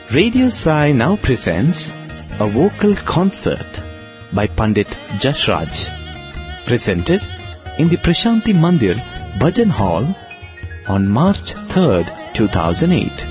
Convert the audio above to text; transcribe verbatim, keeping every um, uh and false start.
Radio Sai now presents a vocal concert by Pandit Jashraj, presented in the Prashanti Mandir Bhajan Hall on March third, two thousand eight.